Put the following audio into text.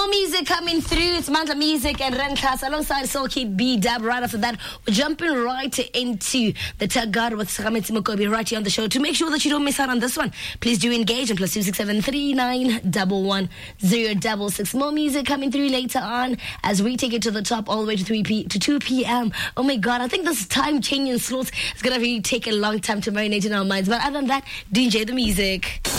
More music coming through. It's Mandla Music and Ren Class alongside Soul Kid B Dab. Right after that, we're jumping right into the Tag God with Sakameti Mukobi right here on the show. To make sure that you don't miss out on this one, please do engage on +267 3911 More music coming through later on as we take it to the top all the way to 2 p.m. Oh my God, I think this time changing slots is going to really take a long time to marinate in our minds. But other than that, DJ the music.